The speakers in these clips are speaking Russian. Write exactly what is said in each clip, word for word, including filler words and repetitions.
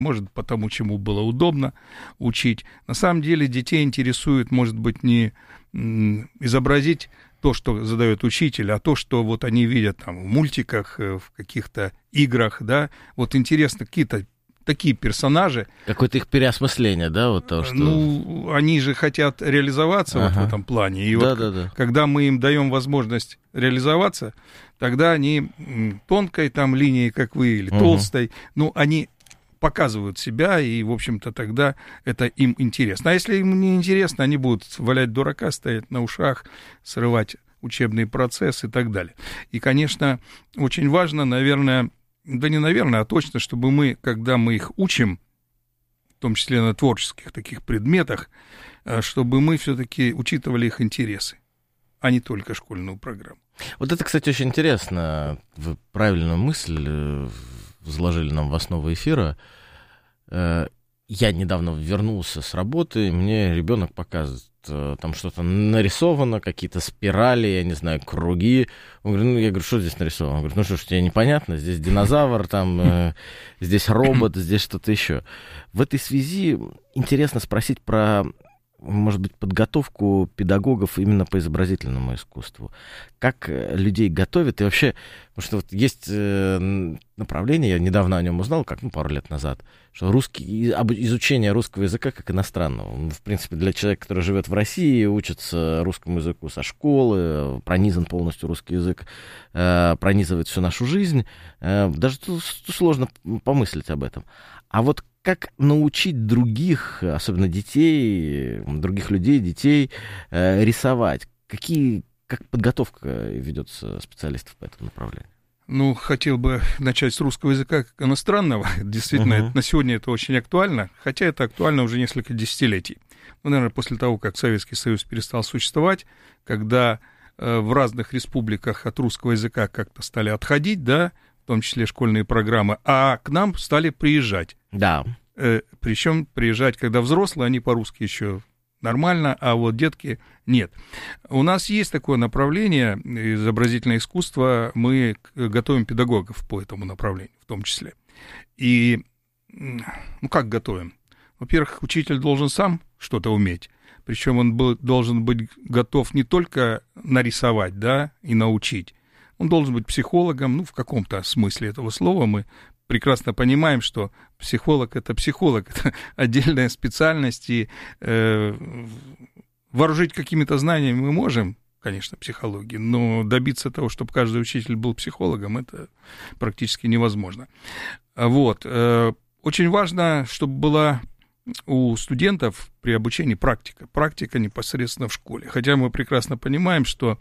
может, потому, чему было удобно учить. На самом деле детей интересует, может быть, не изобразить то, что задает учитель, а то, что вот они видят там в мультиках, в каких-то играх, да. Вот интересно, какие-то такие персонажи. Какое-то их переосмысление, да, вот то, что... Ну, они же хотят реализоваться ага. вот в этом плане. И да, вот да, да. когда мы им даем возможность реализоваться, тогда они тонкой там линией, как вы, или угу. толстой, ну, они показывают себя, и, в общем-то, тогда это им интересно. А если им не интересно, они будут валять дурака, стоять на ушах, срывать учебный процесс и так далее. И, конечно, очень важно, наверное, да не наверное, а точно, чтобы мы, когда мы их учим, в том числе на творческих таких предметах, чтобы мы все-таки учитывали их интересы, а не только школьную программу. Вот это, кстати, очень интересно. Вы правильную мысль заложили нам в основу эфира. Я недавно вернулся с работы, мне ребенок показывает, там что-то нарисовано, какие-то спирали, я не знаю, круги. Он говорит, ну, я говорю, что здесь нарисовано? Он говорит, ну что ж, тебе непонятно, здесь динозавр, там, э, здесь робот, здесь что-то еще. В этой связи интересно спросить про, может быть, подготовку педагогов именно по изобразительному искусству. Как людей готовят, и вообще, потому что вот есть э, направление, я недавно о нем узнал, как, ну, пару лет назад, что русский, изучение русского языка как иностранного. Он, в принципе, для человека, который живет в России, учится русскому языку со школы, пронизан полностью русский язык, э, пронизывает всю нашу жизнь. Э, даже тут сложно помыслить об этом. А вот как научить других, особенно детей, других людей, детей, э, рисовать? Какие, как подготовка ведется специалистов по этому направлению? Ну, хотел бы начать с русского языка как иностранного. Действительно, uh-huh. это, на сегодня это очень актуально, хотя это актуально уже несколько десятилетий. Ну, наверное, после того, как Советский Союз перестал существовать, когда э, в разных республиках от русского языка как-то стали отходить, да, в том числе школьные программы, а к нам стали приезжать. Да. Э, причем приезжать, когда взрослые, они по-русски еще нормально, а вот детки нет. У нас есть такое направление, изобразительное искусство, мы готовим педагогов по этому направлению в том числе. И, ну, как готовим? Во-первых, учитель должен сам что-то уметь, причем он был, должен быть готов не только нарисовать, да, и научить, он должен быть психологом, ну, в каком-то смысле этого слова. Мы прекрасно понимаем, что психолог — это психолог, это отдельная специальность, и э, вооружить какими-то знаниями мы можем, конечно, психологии, но добиться того, чтобы каждый учитель был психологом, это практически невозможно. Вот. Э, очень важно, чтобы была у студентов при обучении практика, практика непосредственно в школе. Хотя мы прекрасно понимаем, что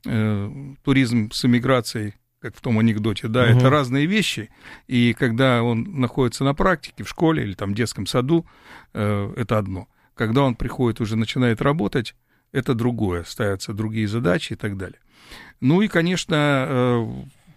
э, туризм с эмиграцией, как в том анекдоте, да, uh-huh. это разные вещи, и когда он находится на практике в школе или там в детском саду, э, это одно. Когда он приходит, уже начинает работать, это другое, ставятся другие задачи и так далее. Ну и, конечно, э,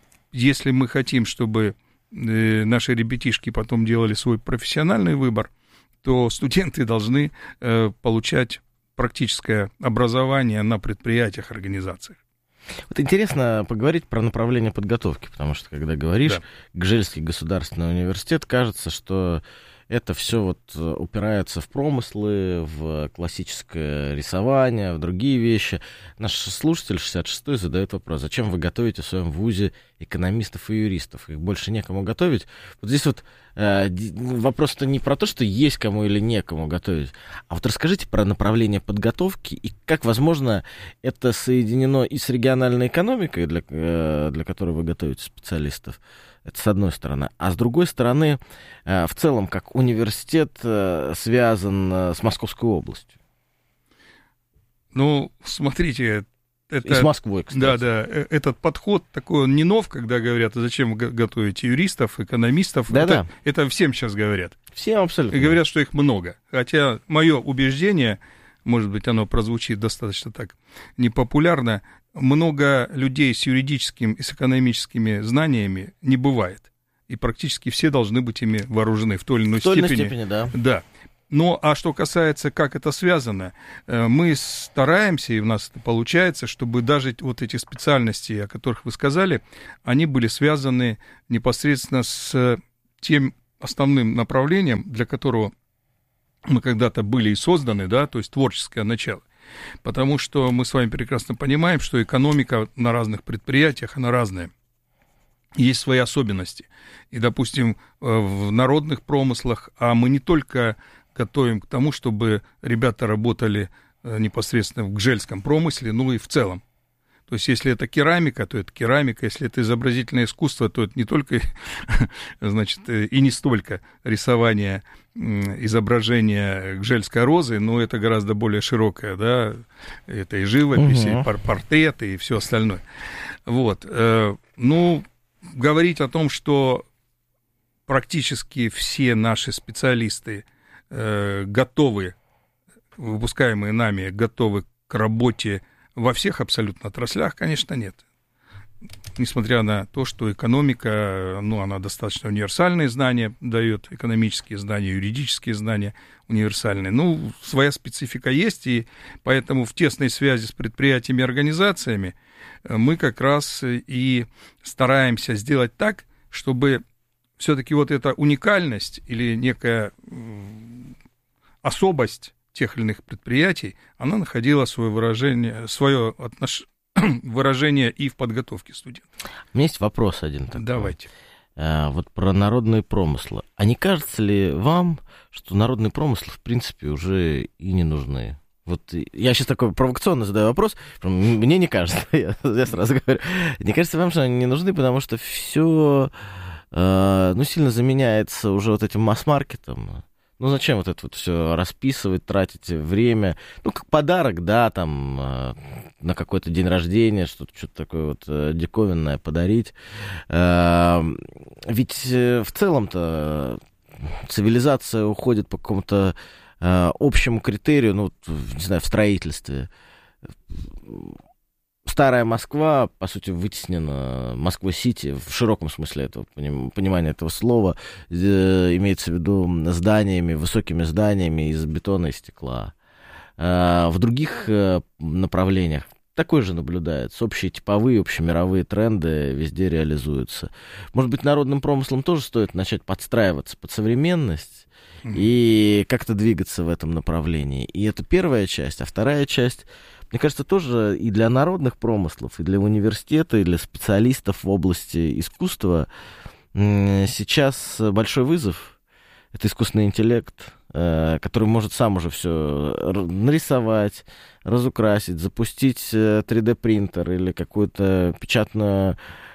если мы хотим, чтобы э, наши ребятишки потом делали свой профессиональный выбор, то студенты должны э, получать практическое образование на предприятиях, организациях. Вот интересно поговорить про направление подготовки, потому что, когда говоришь да. Гжельский государственный университет, кажется, что это все вот упирается в промыслы, в классическое рисование, в другие вещи. Наш слушатель шестьдесят шестой задает вопрос: зачем вы готовите в своем вузе экономистов и юристов? Их больше некому готовить. Вот здесь вот э, вопрос-то не про то, что есть кому или некому готовить, а вот расскажите про направление подготовки и как, возможно, это соединено и с региональной экономикой, для, э, для которой вы готовите специалистов. Это с одной стороны. А с другой стороны, э, в целом, как университет э, связан э, с Московской областью. Ну, смотрите... Это, и с Москвой, кстати. Да, да. Этот подход такой, он не нов, когда говорят, а зачем вы готовите юристов, экономистов. Да, это, да. это всем сейчас говорят. Всем абсолютно. И говорят, что их много. Хотя мое убеждение, может быть, оно прозвучит достаточно так непопулярно, много людей с юридическим и с экономическими знаниями не бывает. И практически все должны быть ими вооружены в той или иной в той степени. Той степени, да. Да. Ну, а что касается, как это связано, мы стараемся, и у нас это получается, чтобы даже вот эти специальности, о которых вы сказали, они были связаны непосредственно с тем основным направлением, для которого мы когда-то были и созданы, да, то есть творческое начало. Потому что мы с вами прекрасно понимаем, что экономика на разных предприятиях, она разная. Есть свои особенности. И, допустим, в народных промыслах, а мы не только готовим к тому, чтобы ребята работали непосредственно в гжельском промысле, ну и в целом. То есть, если это керамика, то это керамика, если это изобразительное искусство, то это не только, значит, и не столько рисование изображения гжельской розы, но это гораздо более широкое, да, это и живопись, угу. и портреты, и все остальное. Вот, ну, говорить о том, что практически все наши специалисты готовы, выпускаемые нами, готовы к работе во всех абсолютно отраслях, конечно, нет. Несмотря на то, что экономика, ну, она достаточно универсальные знания дает, экономические знания, юридические знания универсальные. Ну, своя специфика есть, и поэтому в тесной связи с предприятиями и организациями мы как раз и стараемся сделать так, чтобы все-таки вот эта уникальность или некая особость тех или иных предприятий, она находила свое выражение, свое отнош... выражение и в подготовке студентов. У меня есть вопрос один такой. Давайте. А, вот про народные промыслы. А не кажется ли вам, что народные промыслы, в принципе, уже и не нужны? Вот я сейчас такой провокационно задаю вопрос. Мне не кажется, я, я сразу говорю. Не кажется вам, что они не нужны, потому что все э, ну, сильно заменяется уже вот этим масс-маркетом? Ну, зачем вот это вот все расписывать, тратить время? Ну, как подарок, да, там, э, на какой-то день рождения, что-то, что-то такое вот э, диковинное подарить. Э, ведь э, в целом-то цивилизация уходит по какому-то э, общему критерию, ну, не знаю, в строительстве. Старая Москва, по сути, вытеснена Москва-Сити в широком смысле этого понимания этого слова, имеется в виду зданиями, высокими зданиями из бетона и стекла. В других направлениях такое же наблюдается. Общие типовые, общемировые тренды везде реализуются. Может быть, народным промыслом тоже стоит начать подстраиваться под современность и как-то двигаться в этом направлении. И это первая часть. А вторая часть... Мне кажется, тоже и для народных промыслов, и для университета, и для специалистов в области искусства сейчас большой вызов. Это искусственный интеллект, который может сам уже все нарисовать, разукрасить, запустить три дэ-принтер или какую-то печатную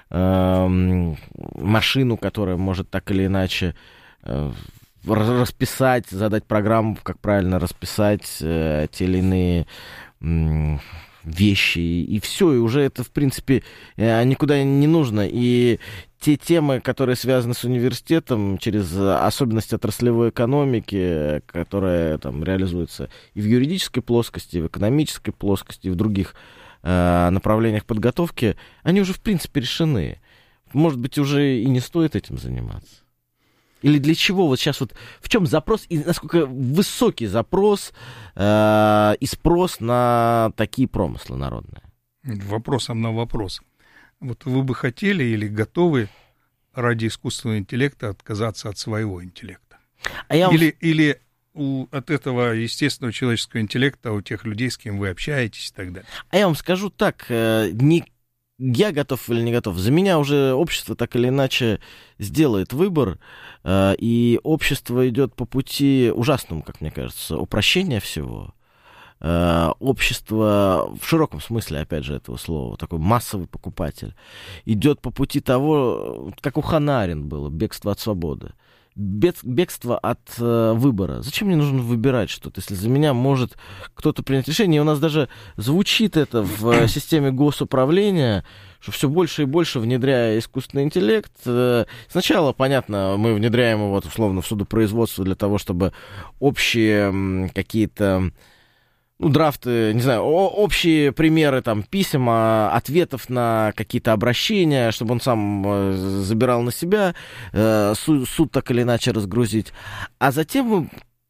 машину, которая может так или иначе расписать, задать программу, как правильно расписать те или иные вещи, и все, и уже это, в принципе, никуда не нужно. И те темы, которые связаны с университетом, через особенности отраслевой экономики, которая там реализуется и в юридической плоскости, и в экономической плоскости, и в других э, направлениях подготовки, они уже, в принципе, решены. Может быть, уже и не стоит этим заниматься. Или для чего вот сейчас вот, в чем запрос и насколько высокий запрос э, и спрос на такие промыслы народные? Вопросом на вопрос. Вот вы бы хотели или готовы ради искусственного интеллекта отказаться от своего интеллекта? А я вам... Или, или у, от этого естественного человеческого интеллекта у тех людей, с кем вы общаетесь и так далее? А я вам скажу так, э, не я готов или не готов. За меня уже общество так или иначе сделает выбор, э, и общество идет по пути ужасному, как мне кажется, упрощения всего. Э, общество в широком смысле, опять же, этого слова, такой массовый покупатель, идет по пути того, как у Ханны Аренд было, бегство от свободы. Бегство от э, выбора. Зачем мне нужно выбирать что-то, если за меня может кто-то принять решение? И у нас даже звучит это в э, системе госуправления, что все больше и больше, внедряя искусственный интеллект, э, сначала, понятно, мы внедряем его, вот, условно, в судопроизводство для того, чтобы общие э, какие-то... Ну, драфты, не знаю, общие примеры там писем, ответов на какие-то обращения, чтобы он сам забирал на себя, суд, суд так или иначе разгрузить. А затем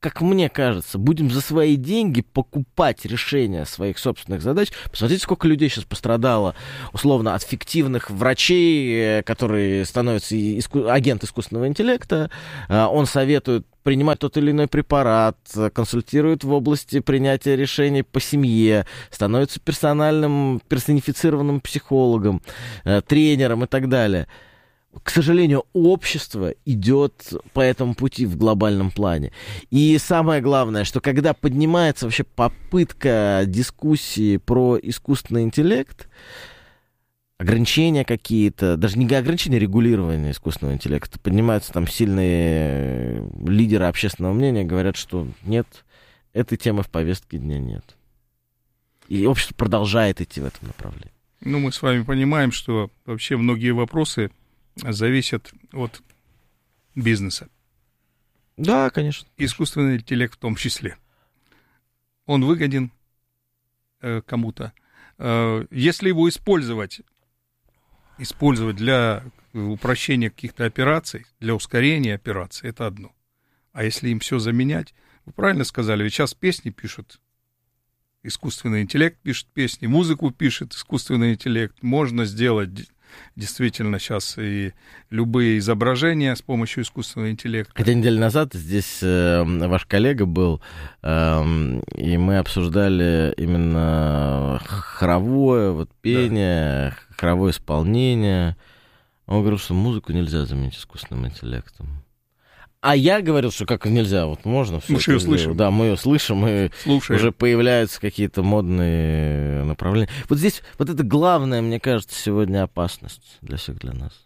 как мне кажется, будем за свои деньги покупать решения своих собственных задач. Посмотрите, сколько людей сейчас пострадало, условно, от фиктивных врачей, которые становятся иску... агент искусственного интеллекта. Он советует принимать тот или иной препарат, консультирует в области принятия решений по семье, становится персональным, персонифицированным психологом, тренером и так далее. К сожалению, общество идет по этому пути в глобальном плане. И самое главное, что когда поднимается вообще попытка дискуссии про искусственный интеллект, ограничения какие-то, даже не ограничения, регулирования искусственного интеллекта, поднимаются там сильные лидеры общественного мнения, говорят, что нет, этой темы в повестке дня нет. И общество продолжает идти в этом направлении. Ну, мы с вами понимаем, что вообще многие вопросы зависят от бизнеса. Да, конечно. Искусственный интеллект в том числе. Он выгоден э, кому-то. Э, если его использовать, использовать для упрощения каких-то операций, для ускорения операций, это одно. А если им все заменять, вы правильно сказали, ведь сейчас песни пишут, искусственный интеллект пишет песни, музыку пишет искусственный интеллект, можно сделать действительно сейчас и любые изображения с помощью искусственного интеллекта. Хотя неделю назад здесь э, ваш коллега был, э, и мы обсуждали именно хоровое вот, пение, да. хоровое исполнение. Он говорил, что музыку нельзя заменить искусственным интеллектом. А я говорил, что как нельзя, вот можно все. Мы же ее слышим. Да, мы ее слышим, и Слушаем. Уже появляются какие-то модные направления. Вот здесь, вот это главная, мне кажется, сегодня опасность для всех, для нас.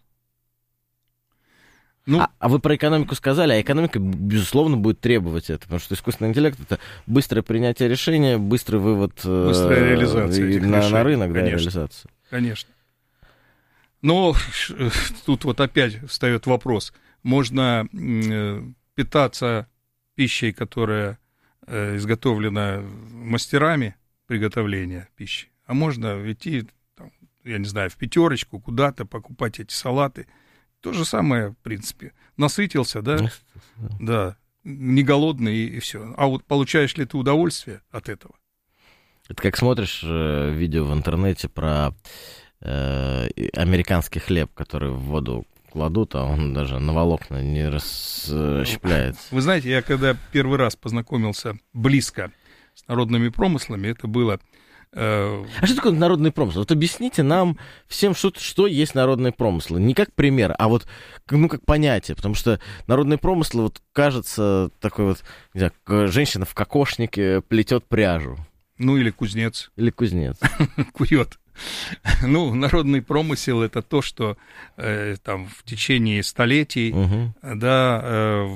Ну, а, а вы про экономику сказали, а экономика, безусловно, будет требовать это, потому что искусственный интеллект — это быстрое принятие решения, быстрый вывод быстрая реализация э, этих на, решений. на рынок, Конечно. да, реализация. Конечно. Но тут вот опять встает вопрос. Можно э, питаться пищей, которая э, изготовлена мастерами приготовления пищи, а можно идти, там, я не знаю, в пятерочку куда-то, покупать эти салаты. То же самое, в принципе. Насытился, да? Да. Не голодный, и, и все. А вот получаешь ли ты удовольствие от этого? Это как смотришь э, видео в интернете про э, американский хлеб, который в воду кладут, а он даже на волокна не расщепляется. Вы знаете, я когда первый раз познакомился близко с народными промыслами, это было... Э... А что такое народный промысл? Вот объясните нам всем, что, что есть народные промыслы. Не как пример, а вот ну, как понятие. Потому что народные промыслы, вот кажется, такой вот, не знаю, женщина в кокошнике плетет пряжу. Ну, или кузнец. Или кузнец. Кует. Ну, народный промысел — это то, что э, там в течение столетий, угу. да, э,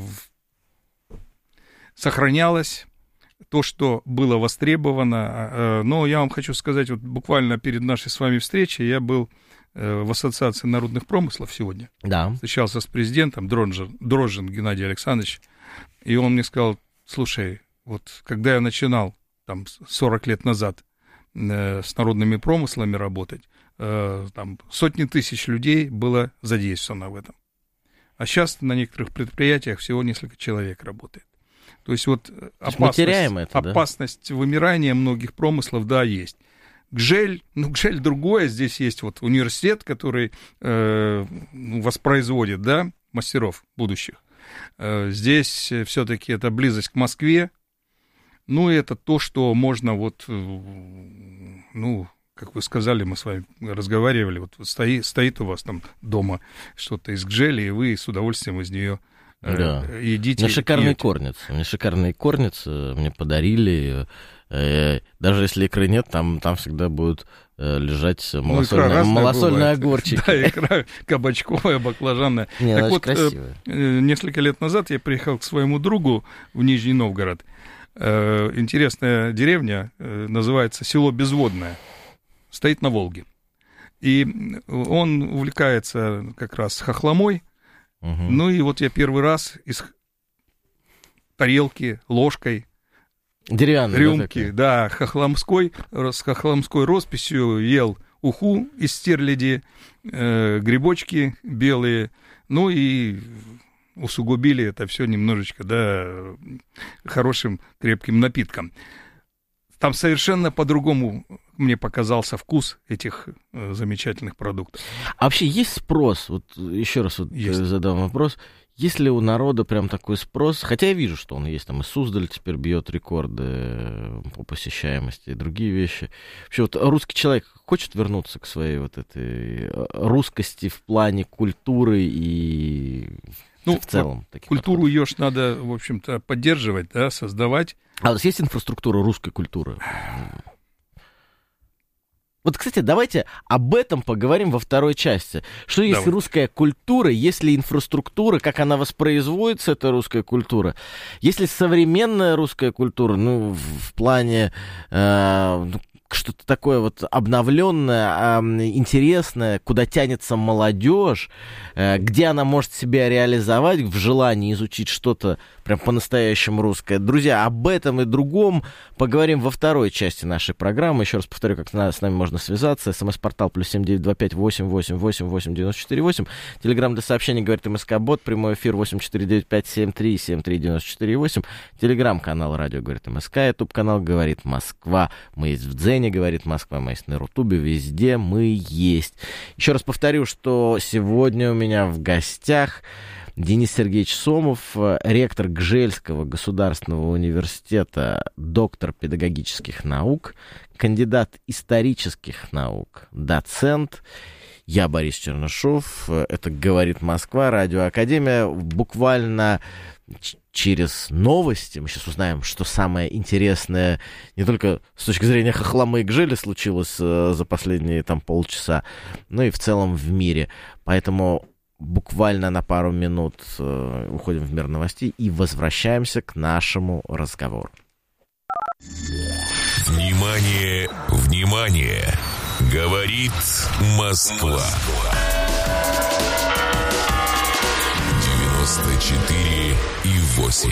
сохранялось, то, что было востребовано. Э, но я вам хочу сказать, вот буквально перед нашей с вами встречей я был э, в Ассоциации народных промыслов сегодня. Да. Встречался с президентом Дрожжин, Дрожжин Геннадий Александрович, и он мне сказал: слушай, вот когда я начинал там сорок лет назад с народными промыслами работать, там сотни тысяч людей было задействовано в этом. А сейчас на некоторых предприятиях всего несколько человек работает. То есть вот опасность, это, опасность да? вымирания многих промыслов, да, есть. Гжель, ну, Гжель другое, здесь есть вот университет, который э, воспроизводит, да, мастеров будущих. Э, здесь все-таки это близость к Москве. Ну, это то, что можно вот, ну, как вы сказали, мы с вами разговаривали, вот стоит, стоит у вас там дома что-то из гжели, и вы с удовольствием из нее да. э, едите. У меня шикарные корницы, у меня шикарные корницы, мне подарили, э, даже если икры нет, там, там всегда будут э, лежать малосольные, ну, малосольные огурчики. Да, икра кабачковая, баклажанная. Не, так вот, красивая. Э, несколько лет назад я приехал к своему другу в Нижний Новгород. Интересная деревня, называется село Безводное, стоит на Волге. И он увлекается как раз хохломой. Угу. Ну и вот я первый раз из тарелки, ложкой, деревянной, рюмки, да, да, хохломской, с хохломской росписью ел уху из стерляди, э, грибочки белые, ну и усугубили это все немножечко, да, хорошим крепким напитком. Там совершенно по-другому мне показался вкус этих э, замечательных продуктов. А вообще есть спрос? Вот еще раз вот задам вопрос. Есть ли у народа прям такой спрос? Хотя я вижу, что он есть. Там и Суздаль теперь бьет рекорды по посещаемости и другие вещи. Вообще вот русский человек хочет вернуться к своей вот этой русскости в плане культуры и ну, в целом? Культуру подходов. Ее ж надо, в общем-то, поддерживать, да, создавать. А у вас есть инфраструктура русской культуры? Вот, кстати, давайте об этом поговорим во второй части. Что есть Давай. русская культура, есть ли инфраструктура, как она воспроизводится, эта русская культура? Есть ли современная русская культура, ну, в, в плане э, что-то такое вот обновленное, э, интересное, куда тянется молодежь, э, где она может себя реализовать в желании изучить что-то прям по-настоящему русское. Друзья, об этом и другом поговорим во второй части нашей программы. Еще раз повторю, как с нами можно связаться. СМС-портал плюс семь девять два пять восемь восемь восемь восемь девяносто четыре восемь. Телеграм для сообщений говорит МСК-бот. Прямой эфир восемь четыре девять пять семь три семь три девяносто четыре восемь. Телеграм-канал радио говорит МСК. Ютуб-канал говорит Москва. Мы есть в Дзене, говорит Москва. Мы есть на Рутубе. Везде мы есть. Еще раз повторю, что сегодня у меня в гостях Денис Сергеевич Сомов, ректор Гжельского государственного университета, доктор педагогических наук, кандидат исторических наук, доцент. Я Борис Чернышов. Это «Говорит Москва», радиоакадемия. Буквально через новости мы сейчас узнаем, что самое интересное не только с точки зрения Хохломы и Гжели случилось за последние там полчаса, но и в целом в мире. Поэтому буквально на пару минут э, уходим в мир новостей и возвращаемся к нашему разговору. Внимание, внимание! Говорит Москва. девяносто четыре и восемь.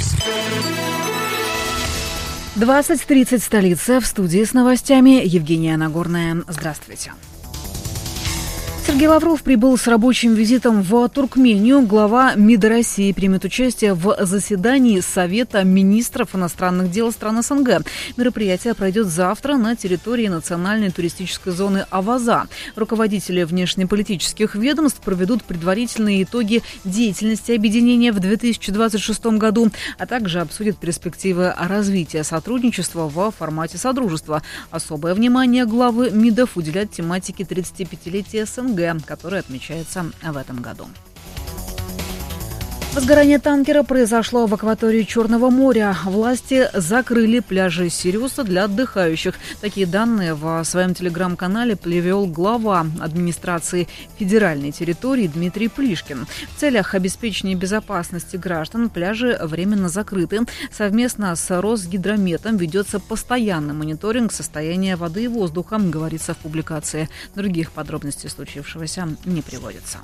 двадцать тридцать столица. В студии с новостями Евгения Нагорная. Здравствуйте. Сергей Лавров прибыл с рабочим визитом в Туркмению. Глава МИДа России примет участие в заседании Совета министров иностранных дел стран СНГ. Мероприятие пройдет завтра на территории национальной туристической зоны Аваза. Руководители внешнеполитических ведомств проведут предварительные итоги деятельности объединения в две тысячи двадцать шестом году, а также обсудят перспективы развития сотрудничества в формате содружества. Особое внимание главы МИДов уделят тематике тридцатипятилетия СНГ, которое отмечается в этом году. Возгорание танкера произошло в акватории Черного моря. Власти закрыли пляжи Сириуса для отдыхающих. Такие данные в своем телеграм-канале привел глава администрации федеральной территории Дмитрий Плишкин. В целях обеспечения безопасности граждан пляжи временно закрыты. Совместно с Росгидрометом ведется постоянный мониторинг состояния воды и воздуха, говорится в публикации. Других подробностей случившегося не приводится.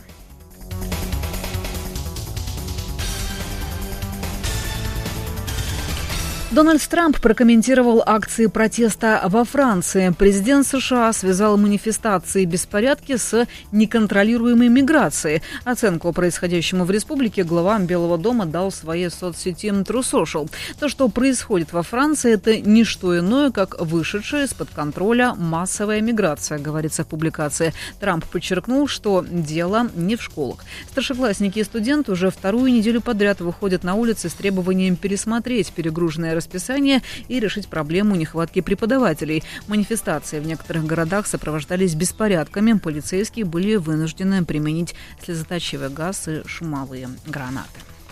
Дональд Трамп прокомментировал акции протеста во Франции. Президент США связал манифестации и беспорядки с неконтролируемой миграцией. Оценку происходящему в республике глава Белого дома дал в своей соцсети True Social. То, что происходит во Франции, это не что иное, как вышедшая из-под контроля массовая миграция, говорится в публикации. Трамп подчеркнул, что дело не в школах. Старшеклассники и студенты уже вторую неделю подряд выходят на улицы с требованием пересмотреть перегруженное расписание и решить проблему нехватки преподавателей. Манифестации в некоторых городах сопровождались беспорядками. Полицейские были вынуждены применить слезоточивый газ и шумовые гранаты.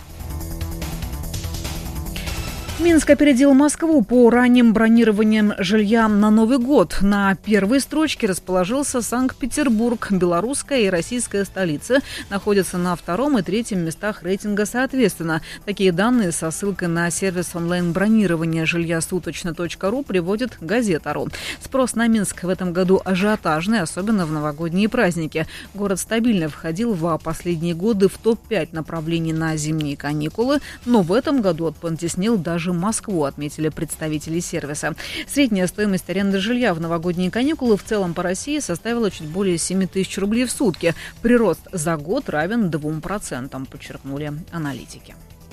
Минск опередил Москву по ранним бронированиям жилья на Новый год. На первой строчке расположился Санкт-Петербург. Белорусская и российская столицы находятся на втором и третьем местах рейтинга соответственно. Такие данные со ссылкой на сервис онлайн-бронирования жилья суточно точка ру приводит газета.ру. Спрос на Минск в этом году ажиотажный, особенно в новогодние праздники. Город стабильно входил в последние годы в топ пять направлений на зимние каникулы, но в этом году отпонтеснил даже даже Москву, отметили представители сервиса. Средняя стоимость аренды жилья в новогодние каникулы в целом по России составила чуть более семь тысяч рублей в сутки. Прирост за год равен двум процентам, подчеркнули аналитики.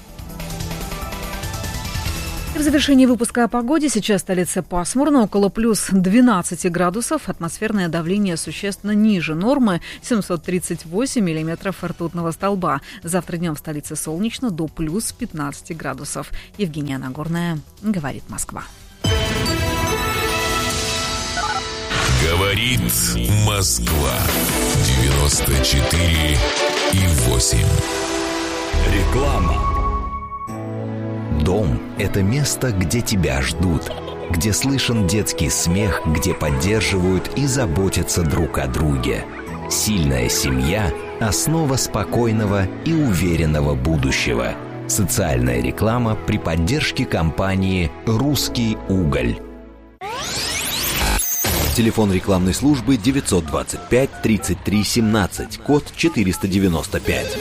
В завершении выпуска о погоде. Сейчас в столице пасмурно, около плюс двенадцати градусов. Атмосферное давление существенно ниже нормы, семьсот тридцать восемь миллиметров ртутного столба. Завтра днем в столице солнечно, до плюс пятнадцати градусов. Евгения Нагорная, говорит Москва. Говорит Москва. девяносто четыре и восемь. Реклама. Дом – это место, где тебя ждут, где слышен детский смех, где поддерживают и заботятся друг о друге. Сильная семья – основа спокойного и уверенного будущего. Социальная реклама при поддержке компании «Русский уголь». Телефон рекламной службы девятьсот двадцать пять тридцать три семнадцать, код четыреста девяносто пять.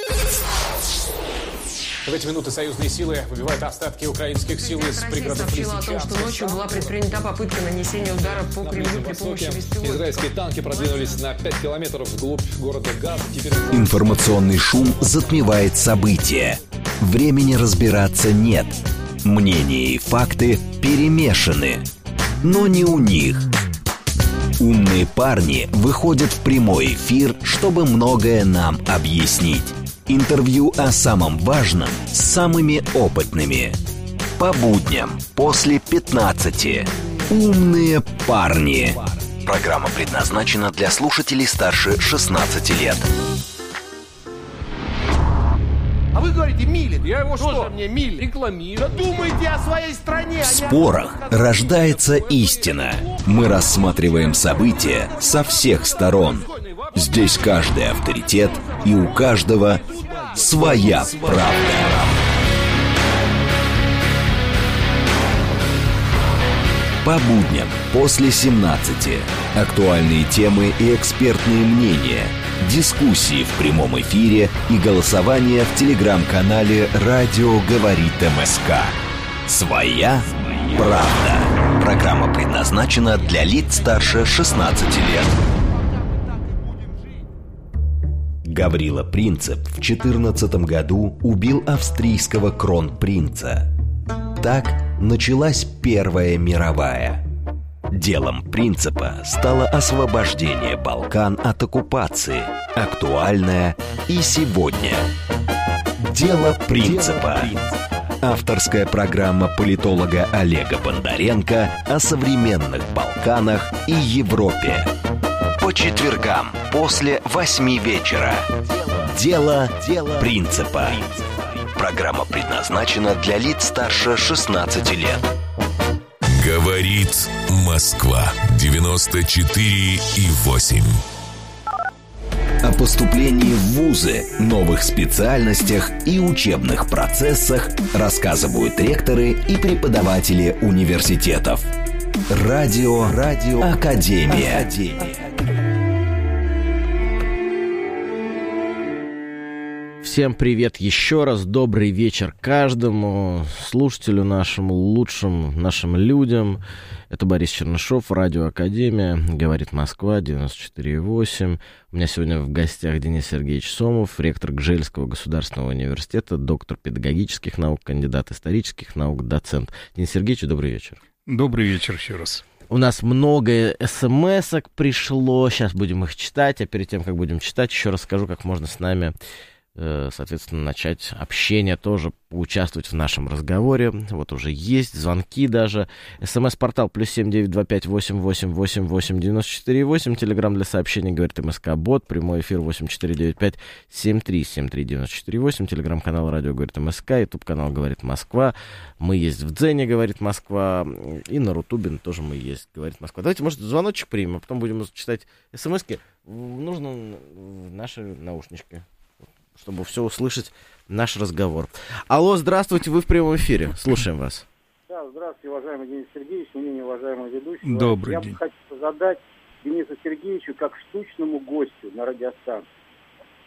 В эти минуты союзные силы выбивают остатки украинских сил из пригородов сообщила о том, что ночью была предпринята попытка нанесения удара по Кремлю при помощи беспилотников. Израильские танки продвинулись на пять километров вглубь города Газа. Теперь... Информационный шум затмевает события. Времени разбираться нет. Мнения и факты перемешаны. Но не у них. Умные парни выходят в прямой эфир, чтобы многое нам объяснить. Интервью о самом важном с самыми опытными. По будням после пятнадцати. Умные парни. Программа предназначена для слушателей старше шестнадцати лет. А вы говорите, Милин, я его что? Мне Милин рекламирует. Думайте о своей стране. В спорах рождается истина. Мы рассматриваем события со всех сторон. Здесь каждый авторитет, и у каждого своя правда. По будням после семнадцати. Актуальные темы и экспертные мнения. Дискуссии в прямом эфире и голосование в телеграм-канале «Радио говорит МСК». Своя правда. Программа предназначена для лиц старше шестнадцати лет. Гаврила Принцип в четырнадцатом году убил австрийского кронпринца. Так началась Первая мировая. Делом Принципа стало освобождение Балкан от оккупации, актуальное и сегодня. Дело Принципа. Авторская программа политолога Олега Бондаренко о современных Балканах и Европе. По четвергам после восьми вечера. Дело Принципа. Программа предназначена для лиц старше шестнадцати лет. Говорит Москва. девяносто четыре и восемь. О поступлении в вузы, новых специальностях и учебных процессах рассказывают ректоры и преподаватели университетов. Радио, Радио Академия. Академия. Всем привет еще раз, добрый вечер каждому слушателю нашему, лучшим нашим людям. Это Борис Чернышов, Радио Академия, говорит Москва, девяносто четыре и восемь. У меня сегодня в гостях Денис Сергеевич Сомов, ректор Гжельского государственного университета, доктор педагогических наук, кандидат исторических наук, доцент. Денис Сергеевич, добрый вечер. Добрый вечер еще раз. У нас много смс-ок пришло, сейчас будем их читать, а перед тем, как будем читать, еще расскажу, как можно с нами, соответственно, начать общение, тоже поучаствовать в нашем разговоре. Вот уже есть звонки даже. СМС-портал плюс семь девять два пять восемь восемь восемь восемь девяносто четыре восемь. Телеграм для сообщений говорит МСК-бот. Прямой эфир восемь четыре девять пять семь три семь три девяносто четыре восемь. Телеграм-канал радио говорит МСК. Ютуб-канал говорит Москва. Мы есть в Дзене, говорит Москва. И на Рутубе тоже мы есть, говорит Москва. Давайте, может, звоночек примем, а потом будем читать СМСки. Нужно наши наушнички, чтобы все услышать наш разговор. Алло, здравствуйте, вы в прямом эфире. Слушаем вас. Да, здравствуйте, уважаемый Денис Сергеевич, мнение уважаемого ведущего. Добрый Я день. бы хотел задать Денису Сергеевичу как штучному гостю на радиостанции.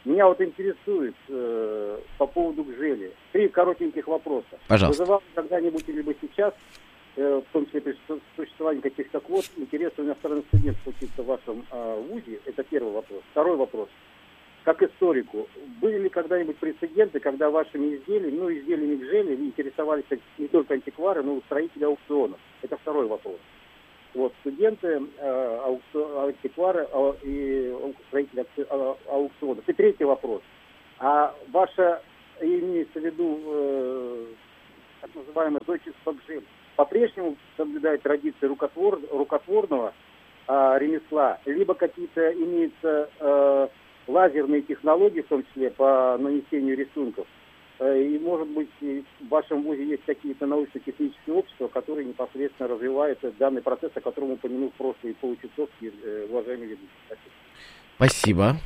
Меня вот интересует э, по поводу гжели. Три коротеньких вопроса. Пожалуйста. Вызывал когда-нибудь либо сейчас, э, в том числе при существовании каких-то квот, интерес у иностранных студентов учиться в вашем э, вузе? Это первый вопрос. Второй вопрос. Как историку, были ли когда-нибудь прецеденты, когда вашими изделиями, ну, изделиями гжели интересовались не только антиквары, но и строители аукционов? Это второй вопрос. Вот, студенты, э, аукцион, антиквары э, и строители ау- аукционов. И третий вопрос. А ваша, имеется в виду, э, так называемая дочество гжель, по-прежнему соблюдает традиции рукотвор, рукотворного э, ремесла, либо какие-то имеются... Э, лазерные технологии, в том числе по нанесению рисунков. И, может быть, в вашем вузе есть какие-то научно-технические общества, которые непосредственно развивают данный процесс, о котором упомянул в прошлый получасовский уважаемый ведущий. Спасибо.